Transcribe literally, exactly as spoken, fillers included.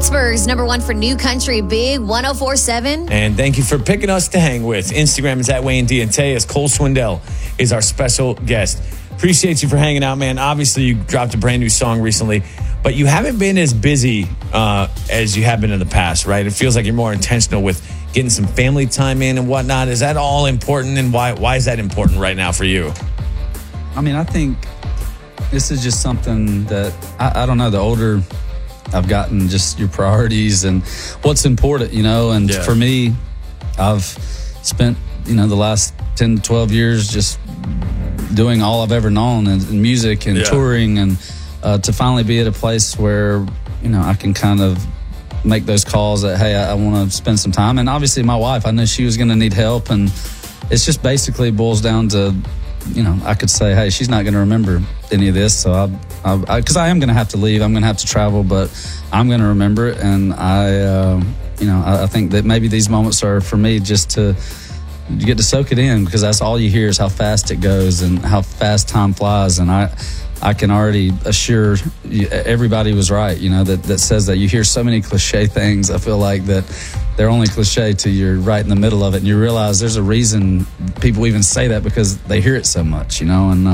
Pittsburgh's number one for new country, Big one oh four point seven. And thank you for picking us to hang with. Instagram is at Wayne Diente, as Cole Swindell is our special guest. Appreciate you for hanging out, man. Obviously, you dropped a brand new song recently, but you haven't been as busy uh, as you have been in the past, right? It feels like you're more intentional with getting some family time in and whatnot. Is that all important, and why why is that important right now for you? I mean, I think this is just something that, I, I don't know, the older I've gotten, just your priorities and what's important, you know, and Yeah. for me, I've spent, you know, the last ten to twelve years just doing all I've ever known in, in music and Yeah. touring, and uh, to finally be at a place where, you know, I can kind of make those calls that, hey, I, I want to spend some time. And obviously my wife, I know she was going to need help, and it's just basically boils down to, you know, I could say, hey, she's not going to remember any of this, so I, I, because I, I am going to have to leave, I'm going to have to travel, but I'm going to remember it. And I, uh, you know, I, I think that maybe these moments are for me just to you get to soak it in, because that's all you hear is how fast it goes and how fast time flies. And I, I can already assure you, everybody was right, you know, that, that says that. You hear so many cliche things, I feel like, that they're only cliche till you're right in the middle of it, and you realize there's a reason people even say that, because they hear it so much, you know. And uh,